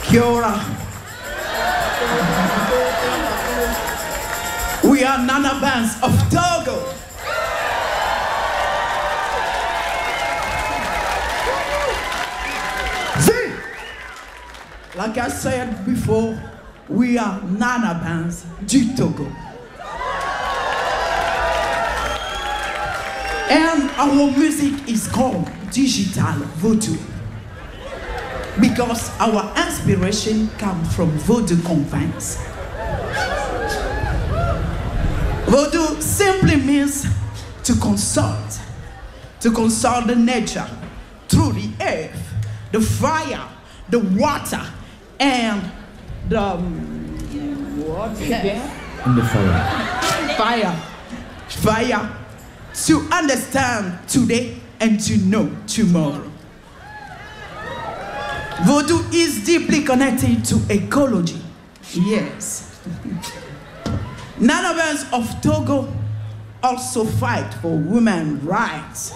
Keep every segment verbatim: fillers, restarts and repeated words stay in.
Kia ora. We are Nana Bands of Togo. See, like I said before, we are Nana Bands du Togo. And our music is called Digital Vodou, because our inspiration comes from Vodou convents. Vodou simply means to consult, to consult the nature through the earth, the fire, the water, and the um, what again? And the fire. Fire, fire, to understand today and to know tomorrow. Vodou is deeply connected to ecology. Yes. Nana Bands of Togo also fight for women's rights.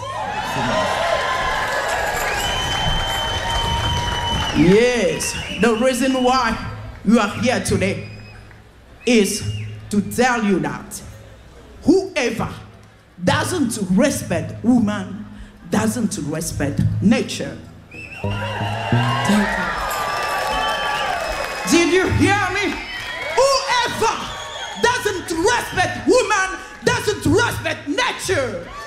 Yes, the reason why you are here today is to tell you that whoever doesn't respect woman doesn't respect nature. Did you hear me? Whoever doesn't respect woman doesn't respect nature.